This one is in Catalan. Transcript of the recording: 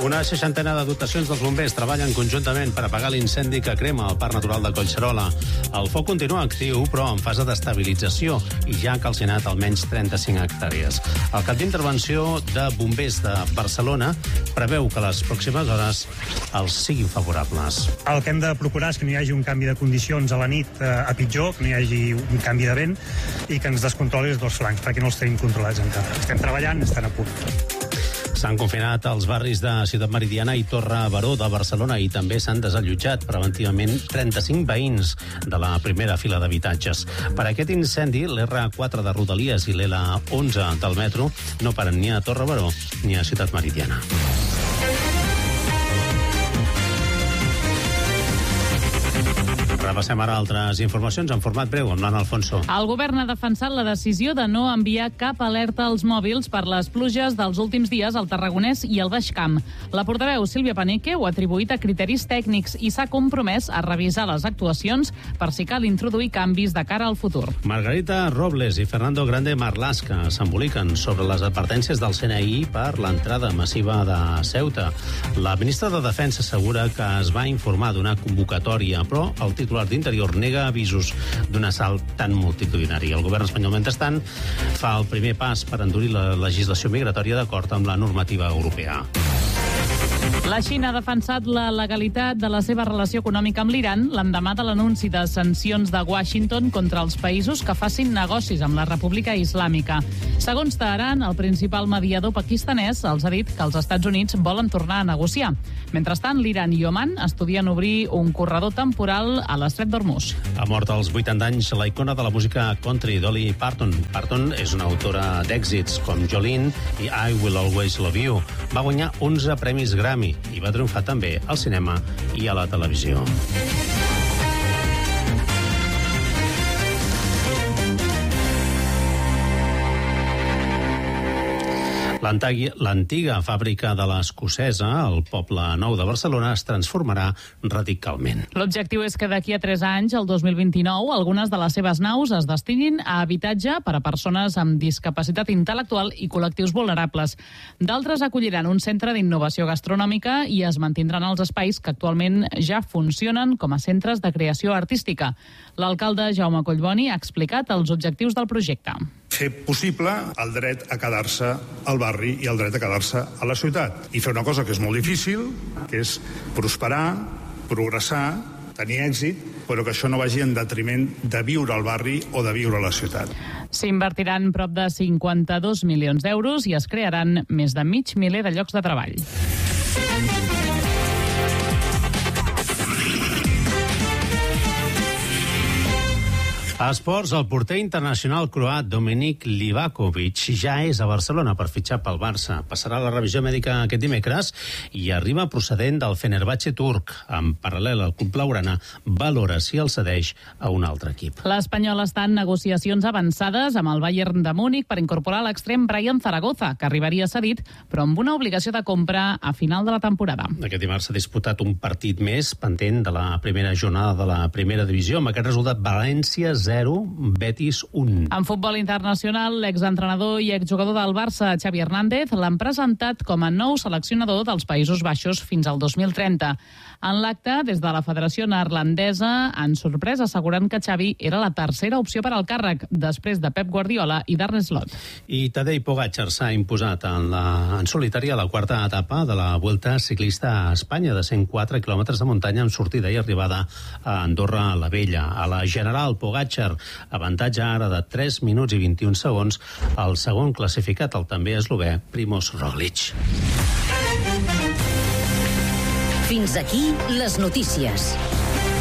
Una seixantena de dotacions dels bombers treballen conjuntament per apagar l'incendi que crema al Parc Natural de Collserola. El foc continua actiu, però en fase d'estabilització, i ja ha calcinat almenys 35 hectàrees. El cap d'intervenció de bombers de Barcelona preveu que les pròximes hores els siguin favorables. El que hem de procurar és que no hi hagi un canvi de condicions a la nit a pitjor, que no hi hagi un canvi de vent i que ens descontroli els dos flancs, perquè no els tenim controlats encara. Estem treballant, estan a punt. S'han confinat els barris de Ciutat Meridiana i Torre Baró de Barcelona i també s'han desallotjat preventivament 35 veïns de la primera fila d'habitatges. Per aquest incendi, l'R4 de Rodalies i l'L11 del metro no paren ni a Torre Baró ni a Ciutat Meridiana. Repassem ara altres informacions en format breu amb l'Anna Alfonso. El govern ha defensat la decisió de no enviar cap alerta als mòbils per les pluges dels últims dies al Tarragonès i al Baix Camp. La portaveu Sílvia Paneque ho ha atribuït a criteris tècnics i s'ha compromès a revisar les actuacions per si cal introduir canvis de cara al futur. Margarita Robles i Fernando Grande Marlaska s'emboliquen sobre les advertències del CNI per l'entrada massiva de Ceuta. La ministra de Defensa assegura que es va informar d'una convocatòria, però el titular d'Interior nega avisos d'un assalt tan multitudinari. El govern espanyol, mentrestant, fa el primer pas per endurir la legislació migratòria d'acord amb la normativa europea. La Xina ha defensat la legalitat de la seva relació econòmica amb l'Iran l'endemà de l'anunci de sancions de Washington contra els països que facin negocis amb la República Islàmica. Segons Teheran, el principal mediador pakistanès els ha dit que els Estats Units volen tornar a negociar. Mentrestant, l'Iran i Oman estudien obrir un corredor temporal a l'estret d'Hormuz. Ha mort als 80 anys la icona de la música country, Dolly Parton. Parton és una autora d'èxits com Jolene i I Will Always Love You. Va guanyar 11 premis Grammy i va triomfar també al cinema i a la televisió. L'antiga fàbrica de l'Escocesa, al Poble Nou de Barcelona, es transformarà radicalment. L'objectiu és que d'aquí a 3 anys, el 2029, algunes de les seves naus es destinin a habitatge per a persones amb discapacitat intel·lectual i col·lectius vulnerables. D'altres acolliran un centre d'innovació gastronòmica i es mantindran els espais que actualment ja funcionen com a centres de creació artística. L'alcalde Jaume Collboni ha explicat els objectius del projecte. Fer possible el dret a quedar-se al barri i el dret a quedar-se a la ciutat. I fer una cosa que és molt difícil, que és prosperar, progressar, tenir èxit, però que això no vagi en detriment de viure al barri o de viure a la ciutat. S'invertiran prop de 52 milions d'euros i es crearan més de 500.000 de llocs de treball. A esports, el porter internacional croat Dominik Livakovic ja és a Barcelona per fitxar pel Barça. Passarà la revisió mèdica aquest dimecres i arriba procedent del Fenerbahçe turc. En paral·lel, el club blaugrana valora si el cedeix a un altre equip. L'Espanyol està en negociacions avançades amb el Bayern de Múnich per incorporar l'extrem Brian Zaragoza, que arribaria cedit, però amb una obligació de compra a final de la temporada. Aquest dimarts s'ha disputat un partit més pendent de la primera jornada de la primera divisió, amb aquest resultat València 0, Betis 1. En futbol internacional, l'exentrenador i exjugador del Barça, Xavi Hernández, l'han presentat com a nou seleccionador dels Països Baixos fins al 2030. En l'acte, des de la Federació Neerlandesa, han sorprès assegurant que Xavi era la tercera opció per al càrrec, després de Pep Guardiola i d'Arne Slot. I Tadej Pogačar s'ha imposat en solitari a la quarta etapa de la Vuelta Ciclista a Espanya, de 104 quilòmetres de muntanya amb sortida i arribada a Andorra la Vella. A la general, Pogačar avantatge ara de 3 minuts i 21 segons el segon classificat, el també eslovè Primož Roglič. Fins aquí les notícies.